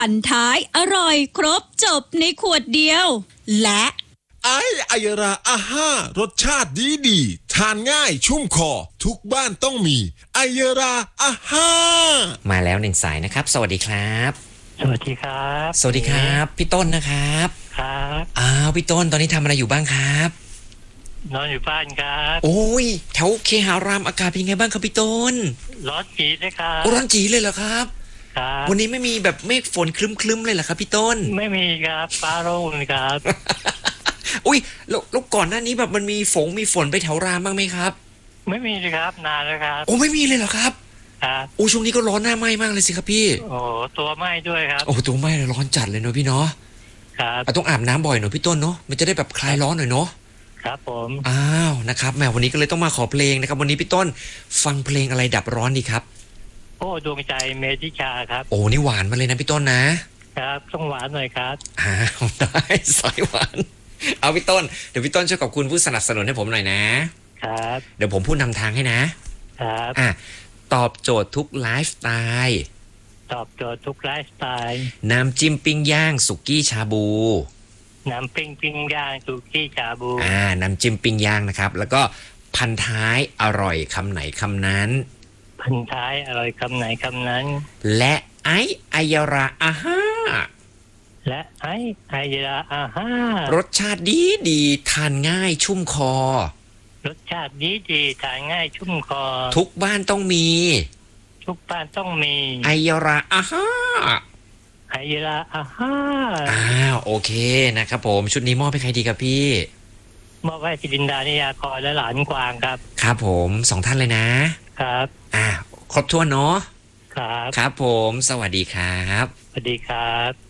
อันท้ายอร่อยครบจบในขวดเดียวและไอยราอาห้ารสชาติดีทานง่ายชุ่มคอทุกบ้านต้องมีไอยราอาห้ามาแล้วหนึ่งสายนะครับสวัสดีครับสวัสดีครับสวัสดีครับพี่ต้นนะครับครับพี่ต้นตอนนี้ทำอะไรอยู่บ้างครับนอนอยู่บ้านครับโอ้ยแถวเคหารามอากาศเป็นไงบ้างครับพี่ต้นร้อนจีเลยครับร้อนจีเลยเหรอครับครับวันนี้ไม่มีแบบเมฆฝนคลึ้มๆเลยเหรอครับพี่ต้นไม่มีครับฟ้าโล่งครับอุ้ยแล้วก่อนหน้านี้แบบมันมีฝนไปแถวรามบ้างไหมครับไม่มีเลยครับนานแล้วครับโอ้ไม่มีเลยเหรอครับครับโอ้ช่วงนี้ก็ร้อนหน้าไหม้มากเลยสิครับพี่โอ้ตัวไหม้ด้วยครับโอ้ตัวไหม้ร้อนจัดเลยเนาะพี่เนาะครับต้องอาบน้ำบ่อยหน่อยพี่ต้นเนาะมันจะได้แบบคลายร้อนหน่อยเนาะครับผมนะครับแหมวันนี้ก็เลยต้องมาขอเพลงนะครับวันนี้พี่ต้นฟังเพลงอะไรดับร้อนดีครับโอ้ดวงใจเมธิชาครับโอ้นี่หวานมาเลยนะพี่ต้นนะครับต้องหวานหน่อยครับได้สายหวานเอาพี่ต้นเดี๋ยวพี่ต้นช่วยขอบคุณผู้สนับสนุนให้ผมหน่อยนะครับเดี๋ยวผมพูดนำทางให้นะครับตอบโจทย์ทุกไลฟ์สไตล์ตอบโจทย์ทุกไลฟ์สไตล์น้ำจิ้มปิ้งย่างสุกี้ชาบูน้ำปิ้งย่างสุกี้ชาบูน้ำจิ้มปิ้งย่างนะครับแล้วก็พันท้ายอร่อยคำไหนคำนั้นพันท้ายอร่อยคำไหนคำนั้นและไอยราอาห้าและไอยราอาห้ารสชาติดีทานง่ายชุ่มคอรสชาติดีทานง่ายชุ่มคอทุกบ้านต้องมีทุกบ้านต้องมีไอยราอาห้าไอยราอาห้าโอเคนะครับผมชุดนี้มอบให้ใครดีครับพี่มอบให้จินดานิยากรและหลานกวางครับครับผม2ท่านเลยนะครับครบถ้วนเนาะครับครับผมสวัสดีครับสวัสดีครับ